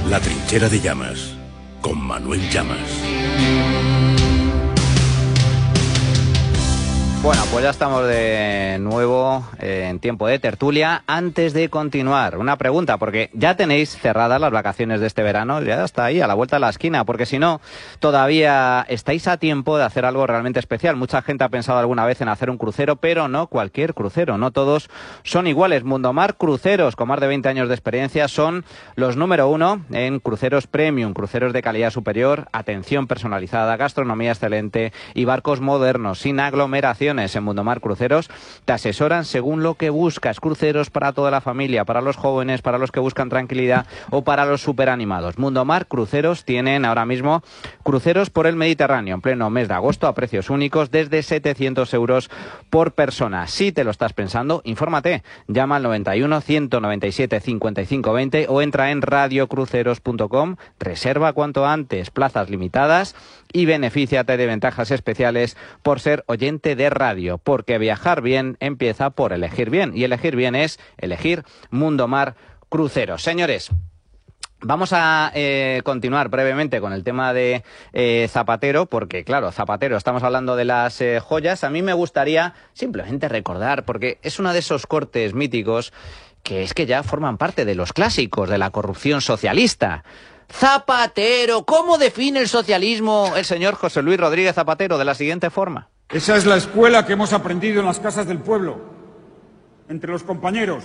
La trinchera de Llamas, con Manuel Llamas. Bueno, pues ya estamos de nuevo en tiempo de tertulia. Antes de continuar, una pregunta, porque ya tenéis cerradas las vacaciones de este verano, ya está ahí, a la vuelta de la esquina, porque si no, todavía estáis a tiempo de hacer algo realmente especial. Mucha gente ha pensado alguna vez en hacer un crucero, pero no cualquier crucero, no todos son iguales. Mundomar Cruceros, con más de 20 años de experiencia, son los número uno en cruceros premium, cruceros de calidad superior, atención personalizada, gastronomía excelente y barcos modernos, sin aglomeración. En Mundomar Cruceros te asesoran según lo que buscas. Cruceros para toda la familia, para los jóvenes, para los que buscan tranquilidad o para los superanimados. Mundomar Cruceros tienen ahora mismo cruceros por el Mediterráneo en pleno mes de agosto a precios únicos desde 700 euros por persona. Si te lo estás pensando, infórmate. Llama al 91 197 55 20 o entra en radiocruceros.com. Reserva cuanto antes, plazas limitadas y benefíciate de ventajas especiales por ser oyente de radio, porque viajar bien empieza por elegir bien, y elegir bien es elegir Mundomar Cruceros. Señores, vamos a continuar brevemente con el tema de Zapatero, porque claro, Zapatero, estamos hablando de las joyas. A mí me gustaría simplemente recordar, porque es uno de esos cortes míticos que es que ya forman parte de los clásicos de la corrupción socialista. Zapatero, ¿cómo define el socialismo el señor José Luis Rodríguez Zapatero? De la siguiente forma. Esa es la escuela que hemos aprendido en las casas del pueblo, entre los compañeros.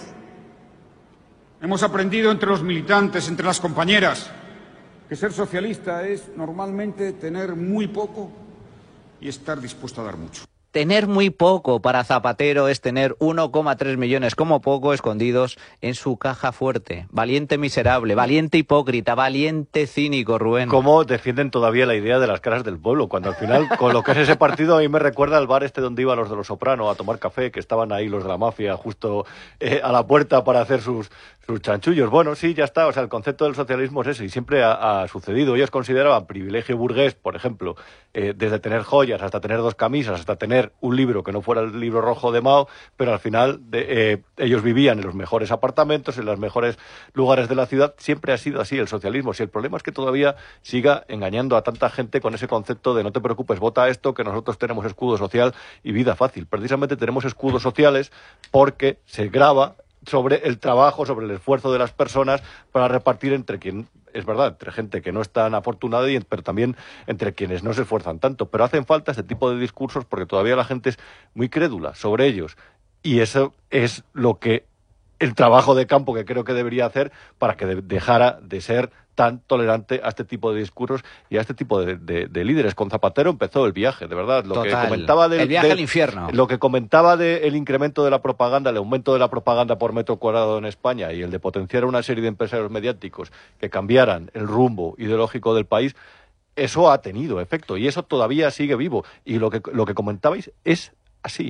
Hemos aprendido entre los militantes, entre las compañeras, que ser socialista es normalmente tener muy poco y estar dispuesto a dar mucho. Tener muy poco para Zapatero es tener 1,3 millones como poco escondidos en su caja fuerte. Valiente miserable, valiente hipócrita, valiente cínico, Rubén. ¿Cómo defienden todavía la idea de las caras del pueblo? Cuando al final, con lo que es ese partido, a mí me recuerda al bar este donde iban los de Los Soprano a tomar café, que estaban ahí los de la mafia justo a la puerta para hacer sus chanchullos. Bueno, sí, ya está. O sea, el concepto del socialismo es ese y siempre ha sucedido. Ellos consideraban privilegio burgués, por ejemplo, desde tener joyas hasta tener 2 camisas, hasta tener un libro que no fuera el libro rojo de Mao, pero al final ellos vivían en los mejores apartamentos, en los mejores lugares de la ciudad. Siempre ha sido así el socialismo. Si el problema es que todavía siga engañando a tanta gente con ese concepto de no te preocupes, vota esto, que nosotros tenemos escudo social y vida fácil. Precisamente tenemos escudos sociales porque se grava sobre el trabajo, sobre el esfuerzo de las personas para repartir entre quien, es verdad, entre gente que no es tan afortunada, pero también entre quienes no se esfuerzan tanto. Pero hacen falta este tipo de discursos porque todavía la gente es muy crédula sobre ellos. Y eso es lo que el trabajo de campo que creo que debería hacer para que dejara de ser tan tolerante a este tipo de discursos y a este tipo de líderes. Con Zapatero empezó el viaje, de verdad. Lo Total. que comentaba el viaje al infierno. Lo que comentaba del incremento de la propaganda, el aumento de la propaganda por metro cuadrado en España y el de potenciar a una serie de empresarios mediáticos que cambiaran el rumbo ideológico del país, eso ha tenido efecto y eso todavía sigue vivo. Y lo que comentabais es así.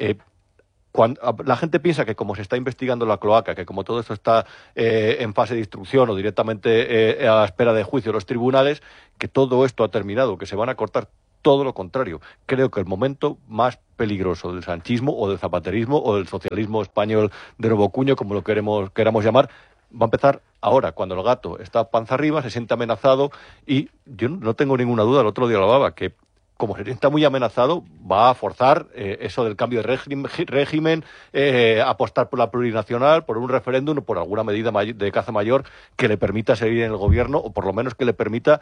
Cuando la gente piensa que como se está investigando la cloaca, que como todo esto está en fase de instrucción o directamente a la espera de juicio en los tribunales, que todo esto ha terminado, que se van a cortar. Todo lo contrario. Creo que el momento más peligroso del sanchismo o del zapaterismo o del socialismo español de nuevo cuño, como lo queramos llamar, va a empezar ahora, cuando el gato está panza arriba, se siente amenazado y yo no tengo ninguna duda, el otro día lo hablaba, que como se sienta muy amenazado, va a forzar eso del cambio de régimen, apostar por la plurinacional, por un referéndum o por alguna medida de caza mayor que le permita seguir en el gobierno o por lo menos que le permita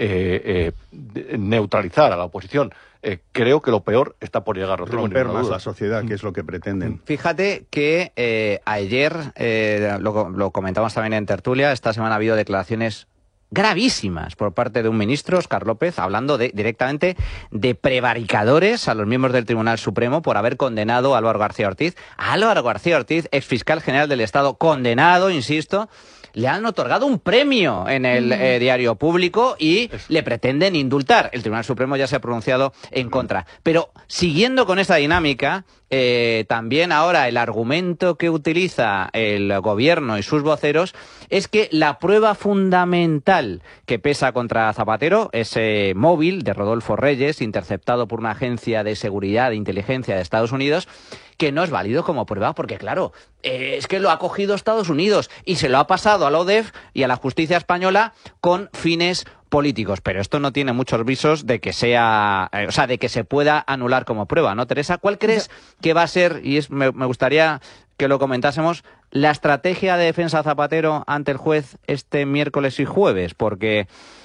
neutralizar a la oposición. Creo que lo peor está por llegar. Romper más la sociedad, que es lo que pretenden. Fíjate que ayer, lo comentamos también en tertulia, esta semana ha habido declaraciones gravísimas por parte de un ministro, Óscar López, hablando directamente de prevaricadores a los miembros del Tribunal Supremo por haber condenado a Álvaro García Ortiz. A Álvaro García Ortiz, exfiscal general del Estado, condenado, insisto, le han otorgado un premio en el diario público y le pretenden indultar. El Tribunal Supremo ya se ha pronunciado en contra. Pero siguiendo con esta dinámica, también ahora el argumento que utiliza el gobierno y sus voceros es que la prueba fundamental que pesa contra Zapatero, ese móvil de Rodolfo Reyes, interceptado por una agencia de seguridad de inteligencia de Estados Unidos, que no es válido como prueba, porque claro, es que lo ha cogido Estados Unidos y se lo ha pasado a la ODEF y a la justicia española con fines políticos, pero esto no tiene muchos visos de que sea, de que se pueda anular como prueba, ¿no, Teresa? ¿Cuál crees que va a ser, y me gustaría que lo comentásemos, la estrategia de defensa Zapatero ante el juez este miércoles y jueves? Porque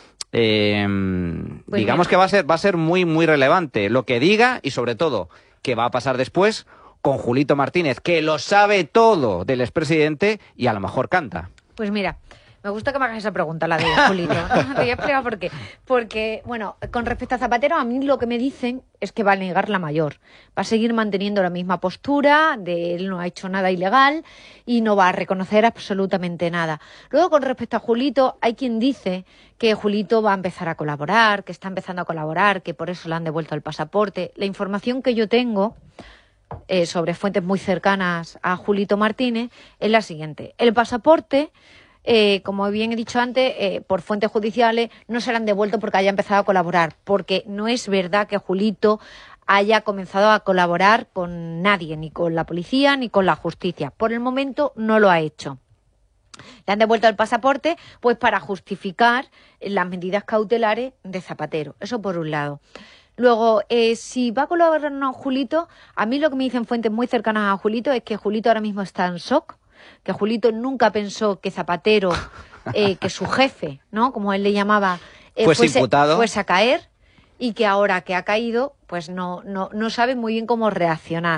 digamos que va a ser muy, muy relevante lo que diga y sobre todo qué va a pasar después con Julito Martínez, que lo sabe todo del expresidente y a lo mejor canta. Pues mira, me gusta que me hagas esa pregunta, la de Julito. Te voy a explicar por qué. Porque, bueno, con respecto a Zapatero, a mí lo que me dicen es que va a negar la mayor. Va a seguir manteniendo la misma postura, de él no ha hecho nada ilegal y no va a reconocer absolutamente nada. Luego, con respecto a Julito, hay quien dice que Julito va a empezar a colaborar, que está empezando a colaborar, que por eso le han devuelto el pasaporte. La información que yo tengo sobre fuentes muy cercanas a Julito Martínez es la siguiente. El pasaporte, como bien he dicho antes, por fuentes judiciales no se le han devuelto porque haya empezado a colaborar, porque no es verdad que Julito haya comenzado a colaborar con nadie, ni con la policía ni con la justicia. Por el momento no lo ha hecho. Le han devuelto el pasaporte pues para justificar las medidas cautelares de Zapatero. Eso por un lado. Luego, si va a colaborar o no Julito, a mí lo que me dicen fuentes muy cercanas a Julito es que Julito ahora mismo está en shock, que Julito nunca pensó que Zapatero, que su jefe, ¿no?, como él le llamaba, fuese a caer, y que ahora que ha caído, pues no sabe muy bien cómo reaccionar.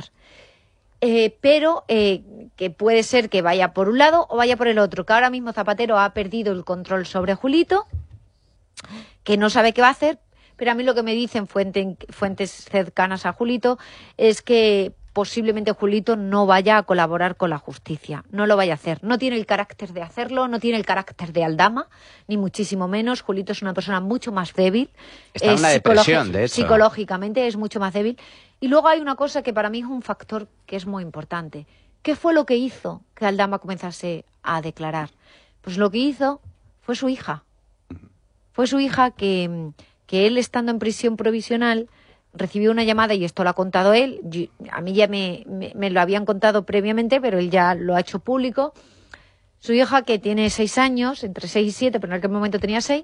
Pero que puede ser que vaya por un lado o vaya por el otro, que ahora mismo Zapatero ha perdido el control sobre Julito, que no sabe qué va a hacer. Pero a mí lo que me dicen fuentes cercanas a Julito es que posiblemente Julito no vaya a colaborar con la justicia, no lo vaya a hacer. No tiene el carácter de hacerlo, no tiene el carácter de Aldama, ni muchísimo menos. Julito es una persona mucho más débil. Está en una depresión, de hecho. Psicológicamente es mucho más débil. Y luego hay una cosa que para mí es un factor que es muy importante. ¿Qué fue lo que hizo que Aldama comenzase a declarar? Pues lo que hizo fue su hija. Fue su hija que él, estando en prisión provisional, recibió una llamada, y esto lo ha contado él, a mí ya me lo habían contado previamente, pero él ya lo ha hecho público. Su hija, que tiene 6 años, entre 6 y 7, pero en aquel momento tenía 6,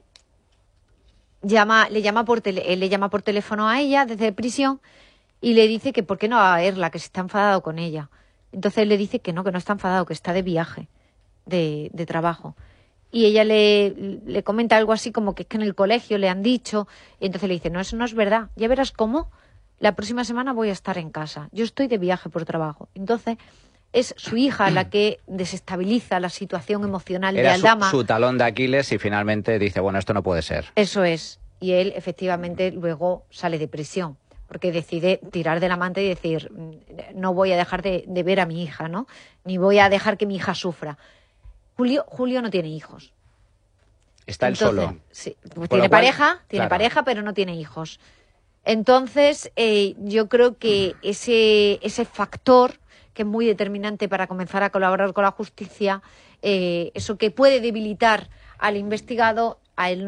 le llama por teléfono a ella desde prisión y le dice que por qué no va a verla, que se está enfadado con ella. Entonces él le dice que no está enfadado, que está de viaje, de trabajo. Y ella le comenta algo así como que es que en el colegio le han dicho, y entonces le dice, no, eso no es verdad, ya verás cómo, la próxima semana voy a estar en casa, yo estoy de viaje por trabajo. Entonces es su hija la que desestabiliza la situación emocional de Aldama. Su talón de Aquiles, y finalmente dice, bueno, esto no puede ser. Eso es, y él efectivamente luego sale de prisión, porque decide tirar del amante y decir, no voy a dejar de ver a mi hija, ¿no?, ni voy a dejar que mi hija sufra. Julio no tiene hijos. Está él solo. Sí, pues tiene pareja, pero no tiene hijos. Entonces, yo creo que ese factor, que es muy determinante para comenzar a colaborar con la justicia, eso que puede debilitar al investigado, a él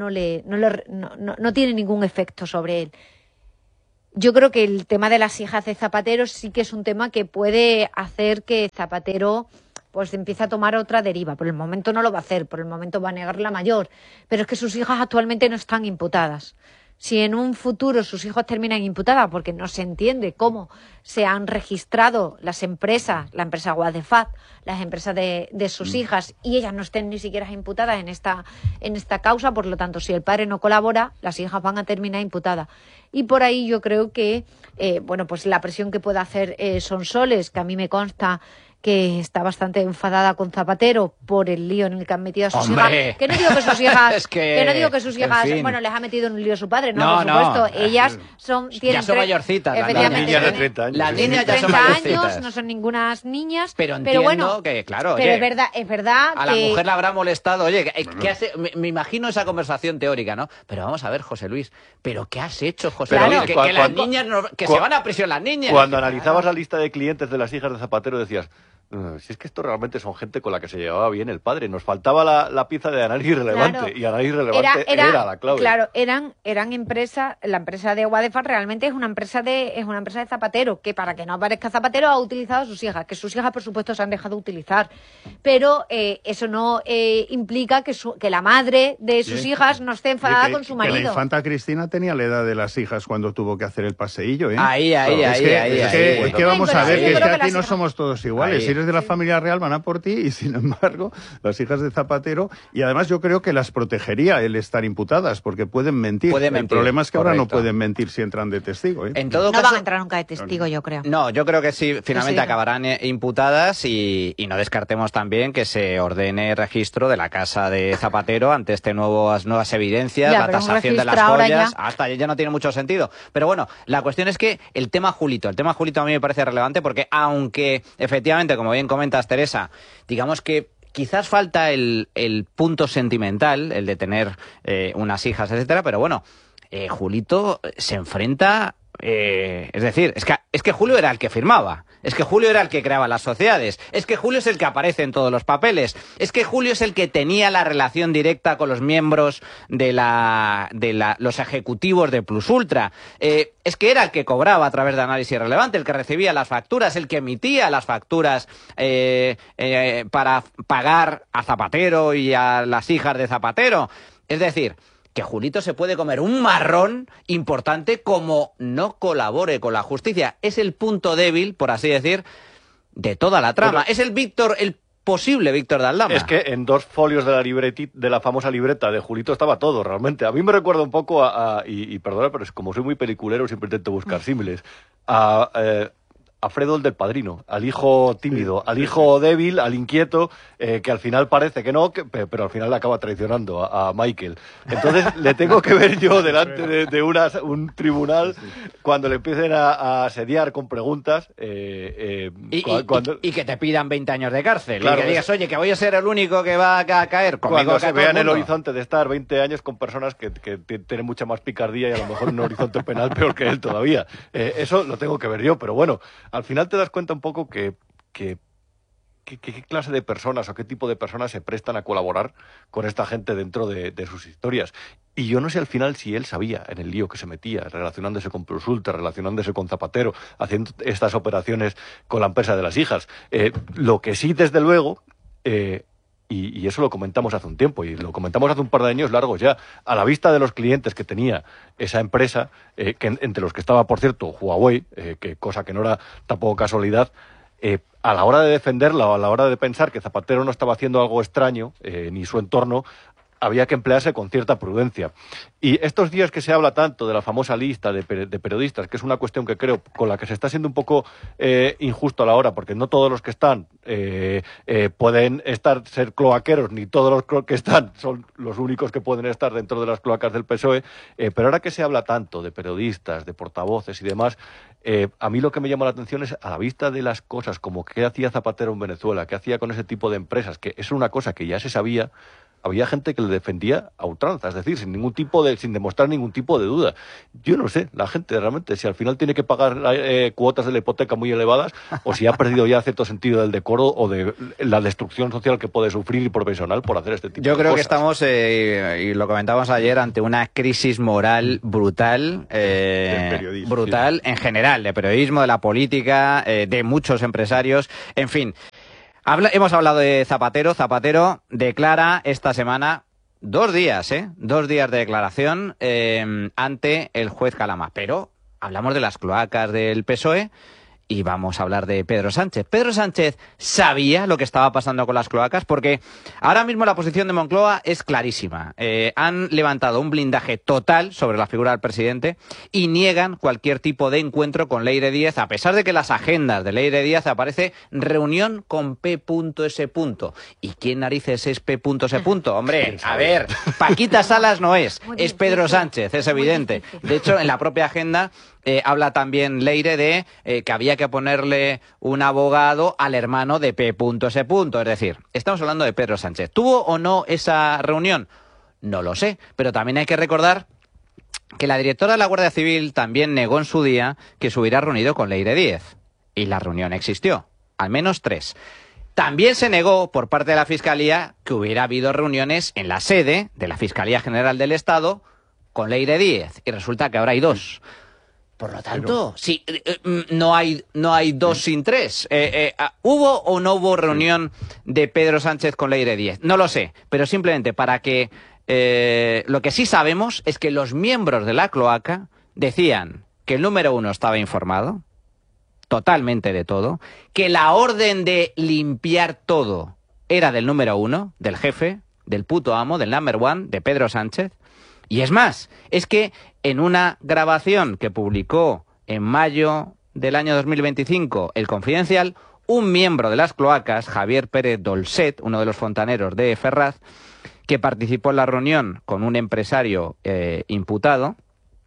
no tiene ningún efecto sobre él. Yo creo que el tema de las hijas de Zapatero sí que es un tema que puede hacer que Zapatero pues empieza a tomar otra deriva. Por el momento no lo va a hacer, por el momento va a negar la mayor, pero es que sus hijas actualmente no están imputadas. Si en un futuro sus hijos terminan imputadas, porque no se entiende cómo se han registrado las empresas, la empresa Guadefat, las empresas de sus hijas, y ellas no estén ni siquiera imputadas en esta causa, por lo tanto, si el padre no colabora, las hijas van a terminar imputadas. Y por ahí yo creo que, pues la presión que pueda hacer Sonsoles, que a mí me consta que está bastante enfadada con Zapatero por el lío en el que han metido a sus hijas. Que no digo que sus hijas, en fin, les ha metido en un lío a su padre, no, por supuesto. Ellas ya son mayorcitas, las niñas de 30 años. Las niñas ya son 30 mayorcitas. años, no son ningunas niñas. Pero entiendo bueno, que, claro, pero oye, es verdad a que la mujer la habrá molestado, oye, ¿qué hace? Me imagino esa conversación teórica, ¿no? Pero vamos a ver, José Luis, ¿pero qué has hecho, José Luis? Que las niñas, que se van a prisión las niñas. Cuando analizabas la lista de clientes de las hijas de Zapatero decías, Si es que esto realmente son gente con la que se llevaba bien el padre. Nos faltaba la pieza de análisis relevante, Claro. y análisis relevante era la clave. Claro, eran empresas, la empresa de Guadefa realmente es una empresa de Zapatero, que para que no aparezca Zapatero ha utilizado a sus hijas, que sus hijas por supuesto se han dejado utilizar, pero eso no implica que la madre de sus hijas no esté enfadada con su marido. Que la infanta Cristina tenía la edad de las hijas cuando tuvo que hacer el paseillo, ¿eh? Ahí. Es que vamos a ver, sí, que yo es que creo que aquí no las somos todos iguales. Ahí. Si eres de la familia real van a por ti y sin embargo las hijas de Zapatero, y además yo creo que las protegería el estar imputadas porque pueden mentir. El problema es que ahora no pueden mentir si entran de testigo, ¿eh? En todo No caso, van a entrar nunca de testigo, yo creo. no, yo creo que sí, finalmente Sí. acabarán imputadas y no descartemos también que se ordene registro de la casa de Zapatero ante nuevas evidencias, Ya, la pero un tasación de las registro ahora joyas, ya. hasta ahí ya no tiene mucho sentido. Pero bueno, la cuestión es que el tema Julito a mí me parece relevante porque aunque efectivamente, como bien comentas, Teresa, digamos que quizás falta el punto sentimental, el de tener unas hijas, etcétera, pero bueno, Julito se enfrenta... es decir, es que Julio era el que firmaba, es que Julio era el que creaba las sociedades, es que Julio es el que aparece en todos los papeles, es que Julio es el que tenía la relación directa con los miembros de los ejecutivos de Plus Ultra, es que era el que cobraba a través de análisis relevante, el que recibía las facturas, el que emitía las facturas para pagar a Zapatero y a las hijas de Zapatero. Es decir, que Julito se puede comer un marrón importante como no colabore con la justicia. Es el punto débil, por así decir, de toda la trama. Es el posible Víctor de Aldama. Es que en 2 folios de la famosa libreta de Julito estaba todo, realmente. A mí me recuerda un poco y perdona, pero es como soy muy peliculero, siempre intento buscar símiles, a Fredo el del Padrino, al hijo tímido, al hijo débil, al inquieto, que al final parece que no, pero al final le acaba traicionando a Michael. Entonces le tengo que ver yo delante de un tribunal cuando le empiecen a asediar con preguntas. Y que te pidan 20 años de cárcel. Claro, y que digas, oye, que voy a ser el único que va a caer. Cuando se vea en el mundo. horizonte de estar 20 años con personas que tienen mucha más picardía y a lo mejor un horizonte penal peor que él todavía. Eso lo tengo que ver yo, pero bueno, al final te das cuenta un poco que qué clase de personas o qué tipo de personas se prestan a colaborar con esta gente dentro de sus historias. Y yo no sé al final si él sabía en el lío que se metía, relacionándose con Plus Ultra, relacionándose con Zapatero, haciendo estas operaciones con la empresa de las hijas. Lo que sí, desde luego... Y eso lo comentamos hace un tiempo, y lo comentamos hace un par de años largos ya, a la vista de los clientes que tenía esa empresa, entre los que estaba, por cierto, Huawei, cosa que no era tampoco casualidad, a la hora de defenderla o a la hora de pensar que Zapatero no estaba haciendo algo extraño, ni su entorno, había que emplearse con cierta prudencia. Y estos días que se habla tanto de la famosa lista de periodistas, que es una cuestión que creo con la que se está siendo un poco injusto a la hora, porque no todos los que están pueden ser cloaqueros, ni todos los que están son los únicos que pueden estar dentro de las cloacas del PSOE, pero ahora que se habla tanto de periodistas, de portavoces y demás, a mí lo que me llama la atención es, a la vista de las cosas como qué hacía Zapatero en Venezuela, qué hacía con ese tipo de empresas, que es una cosa que ya se sabía, había gente que le defendía a ultranza, es decir, sin demostrar ningún tipo de duda. Yo no sé, la gente realmente, si al final tiene que pagar cuotas de la hipoteca muy elevadas, o si ha perdido ya cierto sentido del decoro o de la destrucción social que puede sufrir y profesional por hacer este tipo de cosas. Yo creo que estamos, y lo comentábamos ayer, ante una crisis moral brutal, brutal en general, de periodismo, de la política, de muchos empresarios, en fin. Hemos hablado de Zapatero. Zapatero declara esta semana 2 días, 2 días de declaración ante el juez Calama. Pero hablamos de las cloacas del PSOE y vamos a hablar de Pedro Sánchez. Pedro Sánchez sabía lo que estaba pasando con las cloacas porque ahora mismo la posición de Moncloa es clarísima. Han levantado un blindaje total sobre la figura del presidente y niegan cualquier tipo de encuentro con Leire Díez, a pesar de que en las agendas de Leire Díez aparece reunión con P.S. ¿Y quién narices es P.S.? Hombre, a ver, Paquita Salas no es Pedro Sánchez, es evidente. De hecho, en la propia agenda habla también Leire de que había que ponerle un abogado al hermano de P.S. Es decir, estamos hablando de Pedro Sánchez. ¿Tuvo o no esa reunión? No lo sé, pero también hay que recordar que la directora de la Guardia Civil también negó en su día que se hubiera reunido con Leire Díez. Y la reunión existió. al menos 3. También se negó por parte de la Fiscalía que hubiera habido reuniones en la sede de la Fiscalía General del Estado con Leire Díez, y resulta que ahora hay 2. Por lo tanto, sí, no hay 2 sin 3. ¿Hubo o no hubo reunión de Pedro Sánchez con Leire Díez? No lo sé, pero simplemente para que... lo que sí sabemos es que los miembros de la cloaca decían que el número 1 estaba informado, totalmente de todo, que la orden de limpiar todo era del número 1, del jefe, del puto amo, del number 1, de Pedro Sánchez. Y es más, es que en una grabación que publicó en mayo del año 2025 El Confidencial, un miembro de las cloacas, Javier Pérez Dolcet, uno de los fontaneros de Ferraz, que participó en la reunión con un empresario imputado,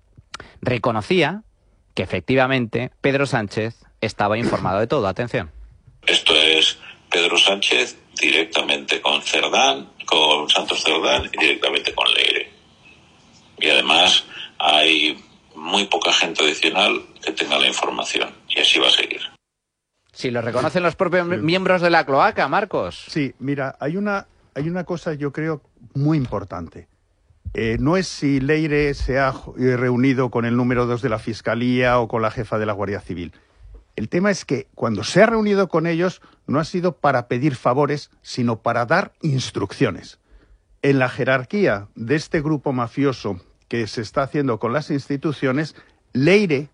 reconocía que efectivamente Pedro Sánchez estaba informado de todo. Atención. Esto es Pedro Sánchez directamente con Cerdán, con Santos Cerdán y directamente con Leire. Y además hay muy poca gente adicional que tenga la información. Y así va a seguir. Si lo reconocen los propios miembros de la cloaca, Marcos. Sí, mira, hay una cosa, yo creo, muy importante. No es si Leire se ha reunido con el número 2 de la Fiscalía o con la jefa de la Guardia Civil. El tema es que cuando se ha reunido con ellos no ha sido para pedir favores, sino para dar instrucciones. En la jerarquía de este grupo mafioso que se está haciendo con las instituciones, Leire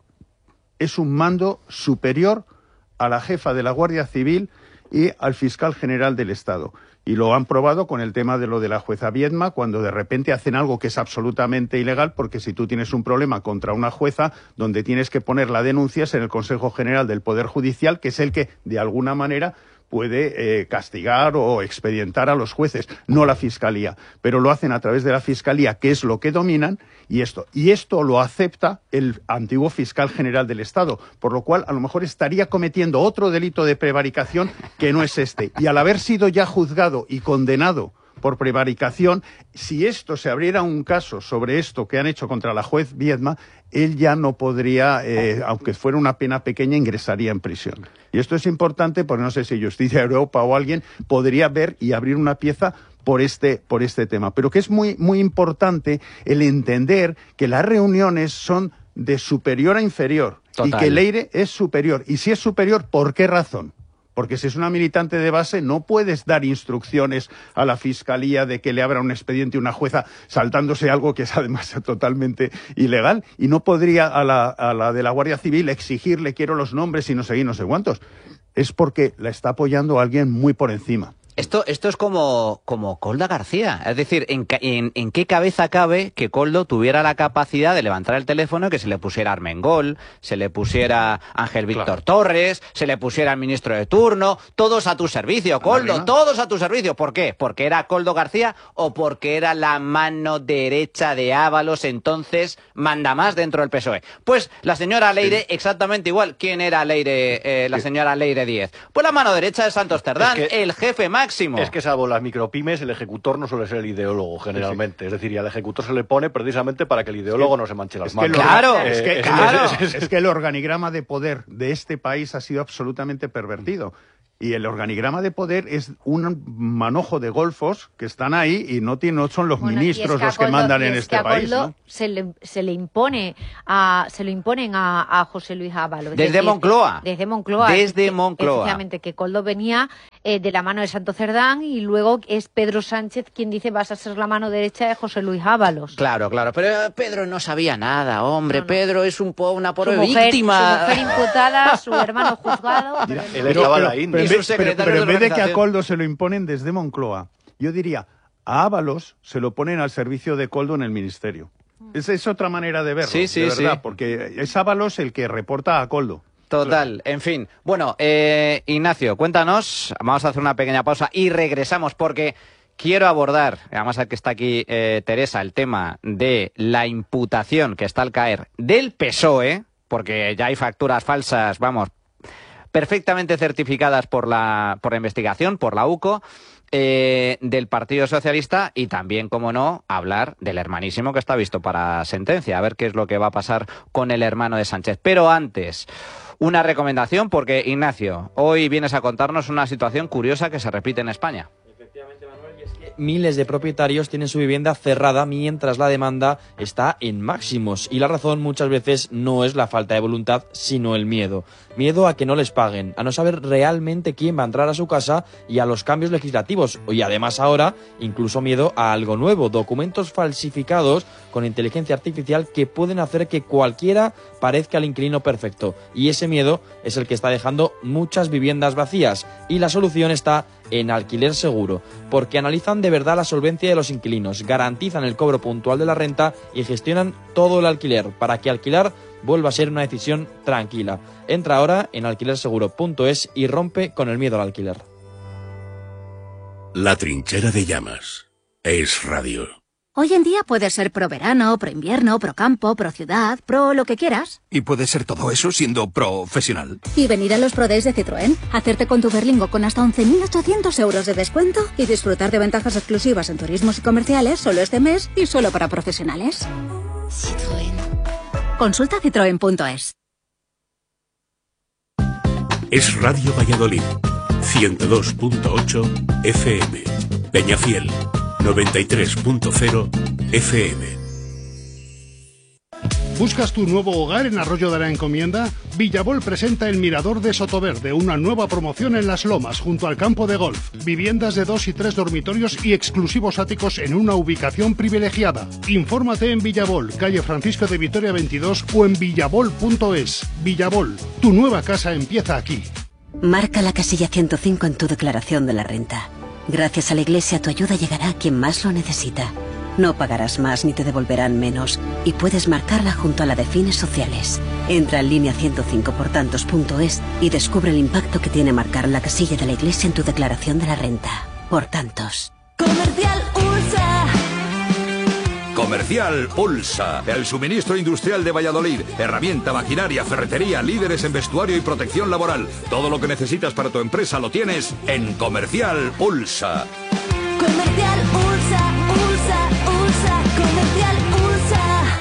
es un mando superior a la jefa de la Guardia Civil y al fiscal general del Estado. Y lo han probado con el tema de lo de la jueza Viedma, cuando de repente hacen algo que es absolutamente ilegal, porque si tú tienes un problema contra una jueza, donde tienes que poner la denuncia es en el Consejo General del Poder Judicial, que es el que, de alguna manera, puede castigar o expedientar a los jueces, no la Fiscalía. Pero lo hacen a través de la Fiscalía, que es lo que dominan, y esto lo acepta el antiguo fiscal general del Estado, por lo cual a lo mejor estaría cometiendo otro delito de prevaricación que no es este. Y al haber sido ya juzgado y condenado por prevaricación, si esto se abriera un caso sobre esto que han hecho contra la juez Viedma, él ya no podría, aunque fuera una pena pequeña, ingresaría en prisión. Y esto es importante porque no sé si Justicia Europa o alguien podría ver y abrir una pieza por este tema. Pero que es muy, muy importante el entender que las reuniones son de superior a inferior. Total. Y que Leire es superior. Y si es superior, ¿por qué razón? Porque si es una militante de base no puedes dar instrucciones a la Fiscalía de que le abra un expediente a una jueza saltándose algo que es además totalmente ilegal, y no podría a la de la Guardia Civil exigirle quiero los nombres y no sé cuántos. Es porque la está apoyando alguien muy por encima. Esto es como Koldo García. Es decir, ¿en qué cabeza cabe que Koldo tuviera la capacidad de levantar el teléfono y que se le pusiera Armengol, se le pusiera Ángel Víctor Torres, se le pusiera el ministro de turno, todos a tu servicio, Koldo, todos a tu servicio? ¿Por qué? ¿Porque era Koldo García o porque era la mano derecha de Ábalos, entonces manda más dentro del PSOE? Pues la señora Leire, exactamente igual. ¿Quién era Leire, la señora Leire Díez? Pues la mano derecha de Santos Cerdán, el jefe máximo. Es que salvo las micropymes, el ejecutor no suele ser el ideólogo, generalmente. Sí. Es decir, y al ejecutor se le pone precisamente para que el ideólogo no se manche las manos. Es que el organigrama de poder de este país ha sido absolutamente pervertido. Y el organigrama de poder es un manojo de golfos que están ahí y no son los ministros los que mandan en este país, ¿no? Se le imponen a José Luis Ábalos. Desde Moncloa. Desde Moncloa. Efectivamente, que Koldo venía de la mano de Santos Cerdán y luego es Pedro Sánchez quien dice vas a ser la mano derecha de José Luis Ábalos. Claro, pero Pedro no sabía nada, hombre. No. Pedro es una pobre víctima. Su mujer imputada, su hermano juzgado. Él estaba en la India. Pero en vez de que a Koldo se lo imponen desde Moncloa, yo diría, a Ábalos se lo ponen al servicio de Koldo en el ministerio. Esa es otra manera de verlo, de verdad, porque es Ábalos el que reporta a Koldo. Total, en fin. Bueno, Ignacio, cuéntanos, vamos a hacer una pequeña pausa y regresamos porque quiero abordar, además que está aquí Teresa, el tema de la imputación que está al caer del PSOE, porque ya hay facturas falsas, perfectamente certificadas por la investigación, por la UCO, del Partido Socialista, y también, como no, hablar del hermanísimo que está visto para sentencia, a ver qué es lo que va a pasar con el hermano de Sánchez. Pero antes, una recomendación, porque Ignacio, hoy vienes a contarnos una situación curiosa que se repite en España. Miles de propietarios tienen su vivienda cerrada mientras la demanda está en máximos, y la razón muchas veces no es la falta de voluntad, sino el miedo. Miedo a que no les paguen, a no saber realmente quién va a entrar a su casa y a los cambios legislativos, y además ahora incluso miedo a algo nuevo, documentos falsificados con inteligencia artificial que pueden hacer que cualquiera parezca el inquilino perfecto, y ese miedo es el que está dejando muchas viviendas vacías, y la solución está en Alquiler Seguro, porque analizan de verdad la solvencia de los inquilinos, garantizan el cobro puntual de la renta y gestionan todo el alquiler para que alquilar vuelva a ser una decisión tranquila. Entra ahora en alquilerseguro.es y rompe con el miedo al alquiler. La Trinchera de Llamas. Es radio. Hoy en día puedes ser pro verano, pro invierno, pro campo, pro ciudad, pro lo que quieras. ¿Y puedes ser todo eso siendo profesional? Y venir a los Pro Days de Citroën, hacerte con tu Berlingo con hasta 11.800 euros de descuento y disfrutar de ventajas exclusivas en turismos y comerciales solo este mes y solo para profesionales. Citroën. Consulta citroen.es. Es Radio Valladolid. 102.8 FM. Peñafiel. 93.0 FM. ¿Buscas tu nuevo hogar en Arroyo de la Encomienda? Villabol presenta El Mirador de Sotoverde, una nueva promoción en Las Lomas, junto al campo de golf. Viviendas de 2 y 3 dormitorios y exclusivos áticos en una ubicación privilegiada. Infórmate en Villabol, calle Francisco de Vitoria 22 o en villabol.es. Villabol, tu nueva casa empieza aquí. Marca la casilla 105 en tu declaración de la renta. Gracias a la Iglesia tu ayuda llegará a quien más lo necesita. No pagarás más ni te devolverán menos y puedes marcarla junto a la de fines sociales. Entra en línea 105portantos.es y descubre el impacto que tiene marcar la casilla de la Iglesia en tu declaración de la renta. Por tantos. Comercial Ursa. Comercial Ulsa, el suministro industrial de Valladolid. Herramienta, maquinaria, ferretería, líderes en vestuario y protección laboral. Todo lo que necesitas para tu empresa lo tienes en Comercial Ulsa. Comercial Ursa, Ursa, Ursa, Comercial Ursa.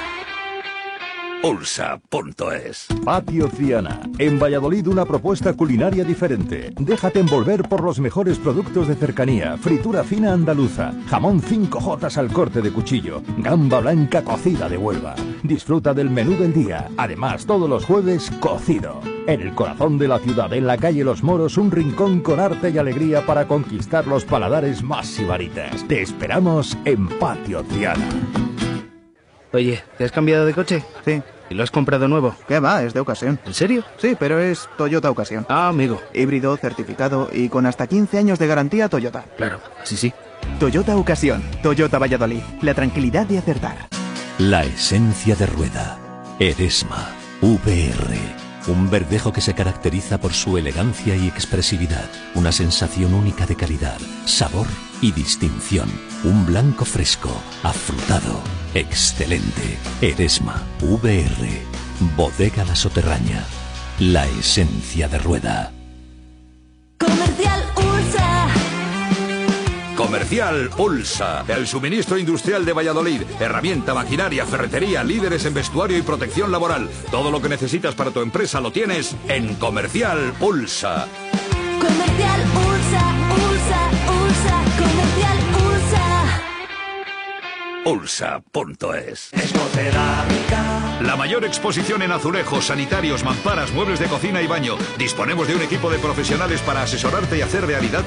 Ulsa.es. Patio Ciana. En Valladolid una propuesta culinaria diferente. Déjate envolver por los mejores productos de cercanía. Fritura fina andaluza. Jamón 5J al corte de cuchillo. Gamba blanca cocida de Huelva. Disfruta del menú del día. Además, todos los jueves, cocido. En el corazón de la ciudad, en la calle Los Moros, un rincón con arte y alegría para conquistar los paladares más sibaritas. Te esperamos en Patio Ciana. Oye, ¿te has cambiado de coche? Sí. ¿Y lo has comprado nuevo? ¿Qué va? Es de ocasión. ¿En serio? Sí, pero es Toyota Ocasión. Ah, amigo. Híbrido, certificado y con hasta 15 años de garantía Toyota. Claro, sí. Toyota Ocasión. Toyota Valladolid. La tranquilidad de acertar. La esencia de rueda. Eresma. VR. Un verdejo que se caracteriza por su elegancia y expresividad. Una sensación única de calidad, sabor y distinción. Un blanco fresco, afrutado, excelente. Eresma, VR, Bodega La Soterraña. La esencia de rueda. Comercial Ursa. Comercial Ulsa, el suministro industrial de Valladolid. Herramienta, maquinaria, ferretería, líderes en vestuario y protección laboral. Todo lo que necesitas para tu empresa lo tienes en Comercial Ulsa. Comercial Ursa, Ursa, Ursa, Comercial Ursa. Ulsa.es. La mayor exposición en azulejos, sanitarios, mamparas, muebles de cocina y baño. Disponemos de un equipo de profesionales para asesorarte y hacer realidad